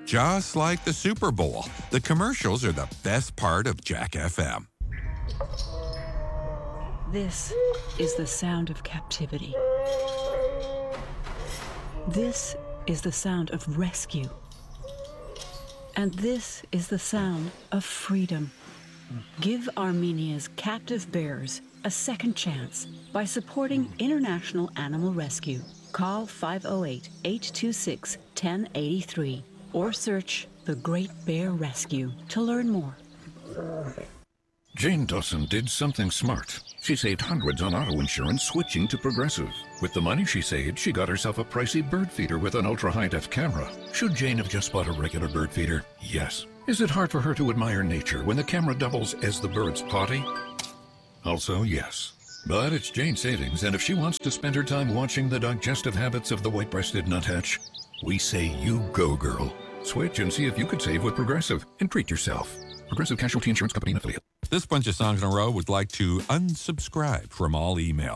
Just like the Super Bowl, the commercials are the best part of Jack FM. This is the sound of captivity. This is the sound of rescue. And this is the sound of freedom. Give Armenia's captive bears a second chance by supporting International Animal Rescue. Call 508-826-1083 or search The Great Bear Rescue to learn more. Jane Dawson did something smart. She saved hundreds on auto insurance switching to Progressive. With the money she saved, she got herself a pricey bird feeder with an ultra-high-def camera. Should Jane have just bought a regular bird feeder? Yes. Is it hard for her to admire nature when the camera doubles as the bird's potty? Also, yes. But it's Jane's savings, and if she wants to spend her time watching the digestive habits of the white-breasted nuthatch, we say you go, girl. Switch and see if you could save with Progressive and treat yourself. Progressive Casualty Insurance Company and Affiliate. This bunch of songs in a row would like to unsubscribe from all email.